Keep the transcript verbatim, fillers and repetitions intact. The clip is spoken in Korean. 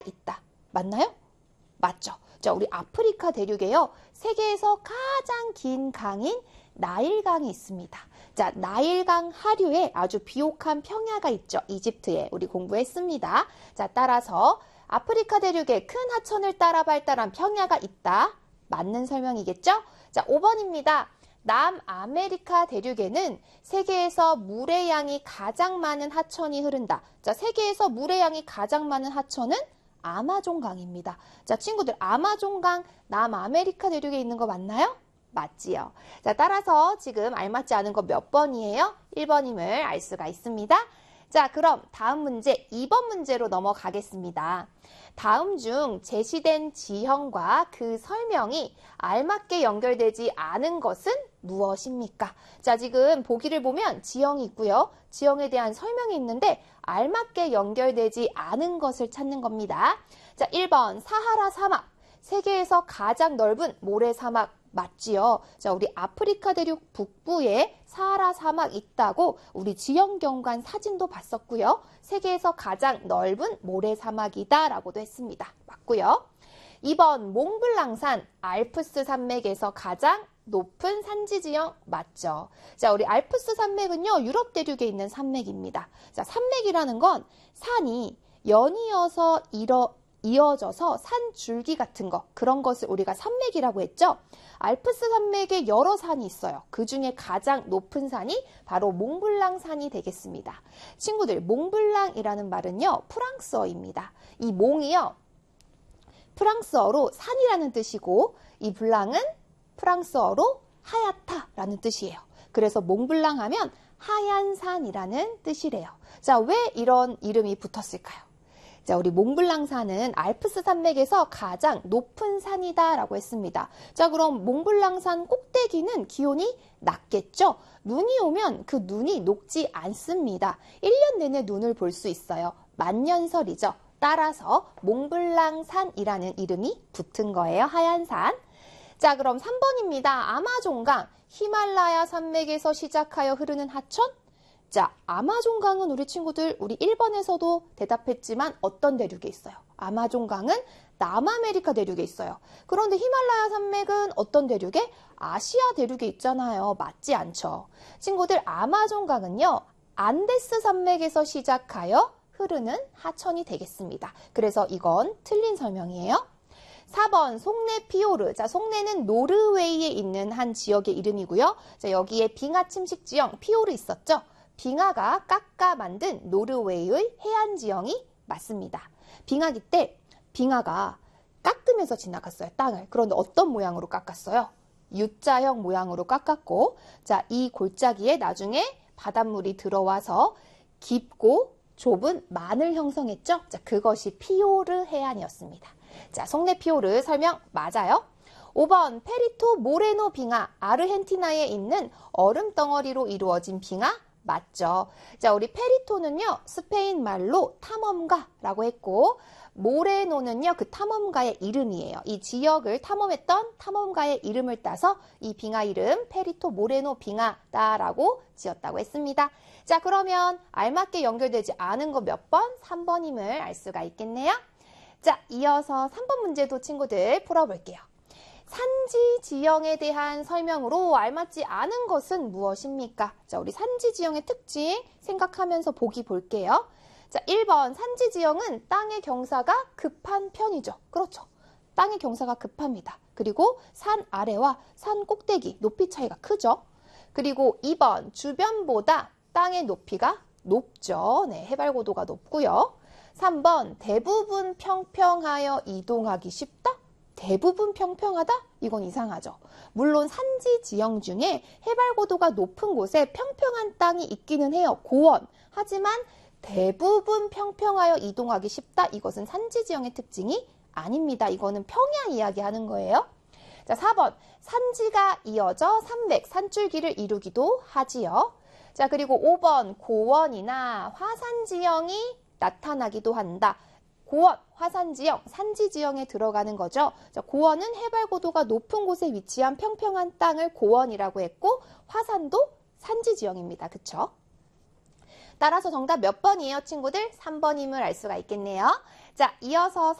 있다. 맞나요? 맞죠. 자, 우리 아프리카 대륙에요. 세계에서 가장 긴 강인 나일강이 있습니다. 자, 나일강 하류에 아주 비옥한 평야가 있죠. 이집트에 우리 공부했습니다. 자, 따라서 아프리카 대륙에 큰 하천을 따라 발달한 평야가 있다. 맞는 설명이겠죠? 자, 오 번입니다. 남아메리카 대륙에는 세계에서 물의 양이 가장 많은 하천이 흐른다. 자, 세계에서 물의 양이 가장 많은 하천은 아마존강입니다. 자, 친구들, 아마존강 남아메리카 대륙에 있는 거 맞나요? 맞지요. 자, 따라서 지금 알맞지 않은 거 몇 번이에요? 일 번임을 알 수가 있습니다. 자, 그럼 다음 문제 이 번 문제로 넘어가겠습니다. 다음 중 제시된 지형과 그 설명이 알맞게 연결되지 않은 것은 무엇입니까? 자, 지금 보기를 보면 지형이 있고요. 지형에 대한 설명이 있는데 알맞게 연결되지 않은 것을 찾는 겁니다. 자, 일 번 사하라 사막. 세계에서 가장 넓은 모래사막 맞지요? 자, 우리 아프리카 대륙 북부에 사하라 사막 있다고 우리 지형경관 사진도 봤었고요. 세계에서 가장 넓은 모래사막이다 라고도 했습니다. 맞고요. 이 번 몽블랑산 알프스 산맥에서 가장 높은 산지 지형 맞죠? 자, 우리 알프스 산맥은요, 유럽 대륙에 있는 산맥입니다. 자, 산맥이라는 건 산이 연이어서 이어 이어져서 산 줄기 같은 거, 그런 것을 우리가 산맥이라고 했죠. 알프스 산맥에 여러 산이 있어요. 그 중에 가장 높은 산이 바로 몽블랑 산이 되겠습니다. 친구들, 몽블랑이라는 말은요, 프랑스어입니다. 이 몽이요, 프랑스어로 산이라는 뜻이고, 이 블랑은 프랑스어로 하얗다라는 뜻이에요. 그래서 몽블랑 하면 하얀 산이라는 뜻이래요. 자, 왜 이런 이름이 붙었을까요? 자, 우리 몽블랑산은 알프스 산맥에서 가장 높은 산이다 라고 했습니다. 자, 그럼 몽블랑산 꼭대기는 기온이 낮겠죠? 눈이 오면 그 눈이 녹지 않습니다. 일 년 내내 눈을 볼 수 있어요. 만년설이죠. 따라서 몽블랑산이라는 이름이 붙은 거예요. 하얀 산. 자, 그럼 삼 번입니다. 아마존강, 히말라야 산맥에서 시작하여 흐르는 하천? 자, 아마존강은 우리 친구들 우리 일 번에서도 대답했지만 어떤 대륙에 있어요? 아마존강은 남아메리카 대륙에 있어요. 그런데 히말라야 산맥은 어떤 대륙에? 아시아 대륙에 있잖아요. 맞지 않죠? 친구들, 아마존강은요, 안데스 산맥에서 시작하여 흐르는 하천이 되겠습니다. 그래서 이건 틀린 설명이에요. 사 번 속내 피오르. 자, 속내는 노르웨이에 있는 한 지역의 이름이고요. 자, 여기에 빙하 침식 지형 피오르 있었죠? 빙하가 깎아 만든 노르웨이의 해안 지형이 맞습니다. 빙하기 때 빙하가 깎으면서 지나갔어요, 땅을. 그런데 어떤 모양으로 깎았어요? U자형 모양으로 깎았고, 자, 이 골짜기에 나중에 바닷물이 들어와서 깊고 좁은 만을 형성했죠? 자, 그것이 피오르 해안이었습니다. 자, 속내 피오르 설명 맞아요? 오 번 페리토 모레노 빙하, 아르헨티나에 있는 얼음 덩어리로 이루어진 빙하 맞죠? 자, 우리 페리토는요, 스페인 말로 탐험가라고 했고, 모레노는요, 그 탐험가의 이름이에요. 이 지역을 탐험했던 탐험가의 이름을 따서 이 빙하 이름 페리토 모레노 빙하다라고 지었다고 했습니다. 자, 그러면 알맞게 연결되지 않은 거 몇 번? 삼 번임을 알 수가 있겠네요. 자, 이어서 삼 번 문제도 친구들 풀어볼게요. 산지 지형에 대한 설명으로 알맞지 않은 것은 무엇입니까? 자, 우리 산지 지형의 특징 생각하면서 보기 볼게요. 자, 일 번 산지 지형은 땅의 경사가 급한 편이죠. 그렇죠. 땅의 경사가 급합니다. 그리고 산 아래와 산 꼭대기 높이 차이가 크죠. 그리고 이 번 주변보다 땅의 높이가 높죠. 네, 해발 고도가 높고요. 삼 번 대부분 평평하여 이동하기 쉽다? 대부분 평평하다? 이건 이상하죠. 물론 산지 지형 중에 해발 고도가 높은 곳에 평평한 땅이 있기는 해요. 고원. 하지만 대부분 평평하여 이동하기 쉽다? 이것은 산지 지형의 특징이 아닙니다. 이거는 평야 이야기하는 거예요. 자, 사 번 산지가 이어져 산맥, 산줄기를 이루기도 하지요. 자, 그리고 오 번 고원이나 화산 지형이 나타나기도 한다. 고원, 화산 지형, 산지 지형에 들어가는 거죠. 자, 고원은 해발 고도가 높은 곳에 위치한 평평한 땅을 고원이라고 했고, 화산도 산지 지형입니다. 그쵸? 따라서 정답 몇 번이에요, 친구들? 삼 번임을 알 수가 있겠네요. 자, 이어서